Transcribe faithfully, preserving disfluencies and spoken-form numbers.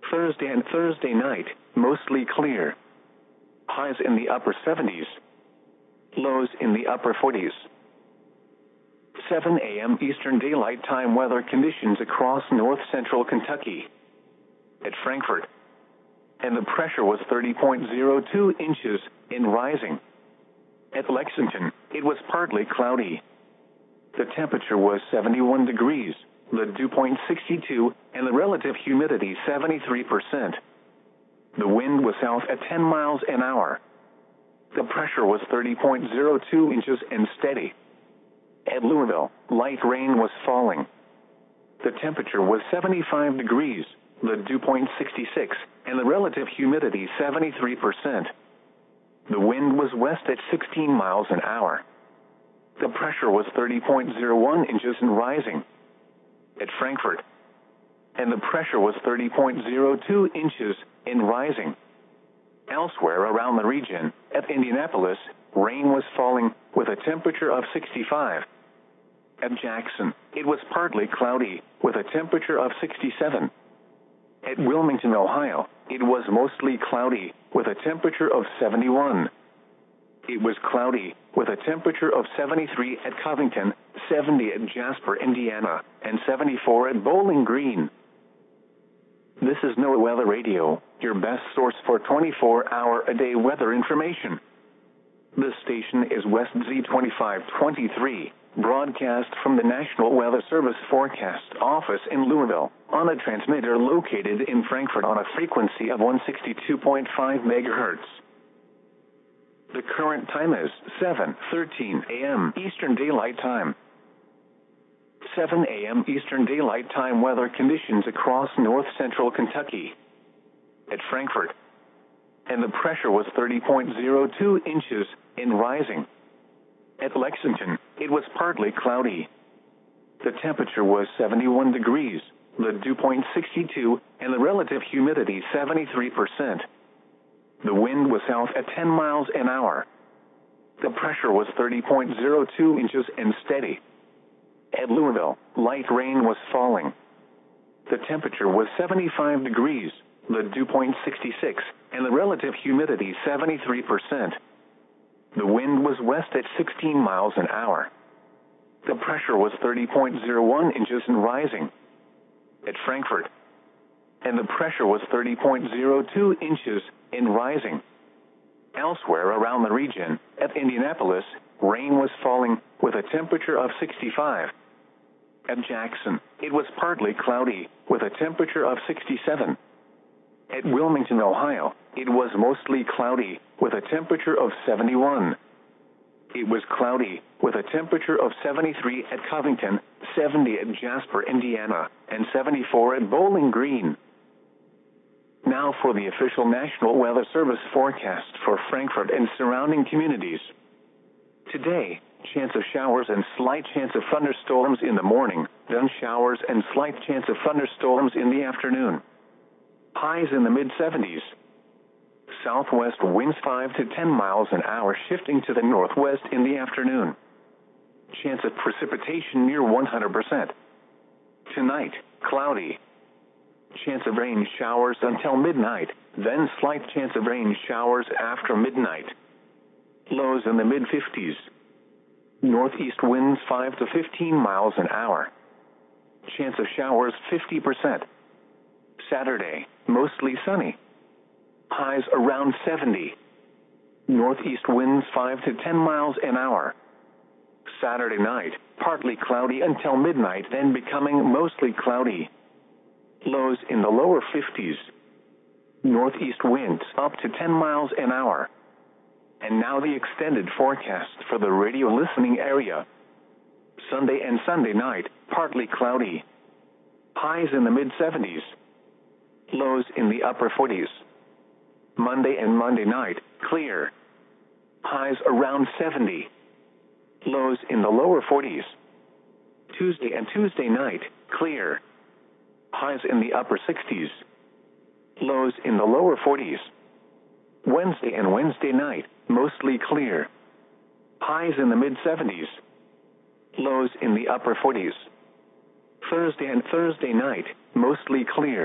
Thursday and Thursday night, mostly clear. Highs in the upper seventies. Lows in the upper forties. seven a m Eastern Daylight Time weather conditions across north central Kentucky. At Frankfort. And the pressure was thirty point zero two inches, in rising. At Lexington, it was partly cloudy. The temperature was seventy-one degrees, the dew point sixty-two, and the relative humidity seventy-three percent. The wind was south at ten miles an hour. The pressure was thirty point zero two inches and steady. At Louisville, light rain was falling. The temperature was seventy-five degrees, the dew point sixty-six, and the relative humidity seventy-three percent. The wind was west at sixteen miles an hour. The pressure was thirty point zero one inches and rising. At Frankfort. And the pressure was thirty point zero two inches, in rising. Elsewhere around the region, at Indianapolis, rain was falling, with a temperature of sixty-five. At Jackson, it was partly cloudy, with a temperature of sixty-seven. At Wilmington, Ohio, it was mostly cloudy, with a temperature of seventy-one. It was cloudy, with a temperature of seventy-three at Covington, seventy at Jasper, Indiana, and seventy-four at Bowling Green. This is NOAA Weather Radio, your best source for twenty-four hour a day weather information. This station is West Z twenty-five twenty-three, broadcast from the National Weather Service Forecast Office in Louisville, on a transmitter located in Frankfort on a frequency of one sixty-two point five megahertz. The current time is seven thirteen a m Eastern Daylight Time. seven a m Eastern Daylight Time weather conditions across north central Kentucky. At Frankfort. And the pressure was thirty point zero two inches, in rising. At Lexington, it was partly cloudy. The temperature was seventy-one degrees, the dew point sixty-two, and the relative humidity seventy-three percent. The wind was south at ten miles an hour. The pressure was thirty point zero two inches and steady. At Louisville, light rain was falling. The temperature was seventy-five degrees, the dew point sixty-six, and the relative humidity seventy-three percent. The wind was west at sixteen miles an hour. The pressure was thirty point zero one inches and rising. At Frankfort. And the pressure was thirty point zero two inches, in rising. Elsewhere around the region, at Indianapolis, rain was falling, with a temperature of sixty-five. At Jackson, it was partly cloudy, with a temperature of sixty-seven. At Wilmington, Ohio, it was mostly cloudy, with a temperature of seventy-one. It was cloudy, with a temperature of seventy-three at Covington, seventy at Jasper, Indiana, and seventy-four at Bowling Green. Now for the official National Weather Service forecast for Frankfort and surrounding communities. Today, chance of showers and slight chance of thunderstorms in the morning, then showers and slight chance of thunderstorms in the afternoon. Highs in the mid seventies. Southwest winds five to ten miles an hour shifting to the northwest in the afternoon. Chance of precipitation near one hundred percent. Tonight, cloudy. Chance of rain showers until midnight, then slight chance of rain showers after midnight. Lows in the mid fifties. Northeast winds five to fifteen miles an hour. Chance of showers fifty percent. Saturday, mostly sunny. Highs around seventy. Northeast winds five to ten miles an hour. Saturday night, partly cloudy until midnight, then becoming mostly cloudy. Lows in the lower fifties. Northeast winds up to ten miles an hour. And now the extended forecast for the radio listening area. Sunday and Sunday night, partly cloudy. Highs in the mid seventies. Lows in the upper forties. Monday and Monday night, clear. Highs around seventy. Lows in the lower forties. Tuesday and Tuesday night, clear. Highs in the upper sixties. Lows in the lower forties. Wednesday and Wednesday night, mostly clear. Highs in the mid seventies. Lows in the upper forties. Thursday and Thursday night, mostly clear.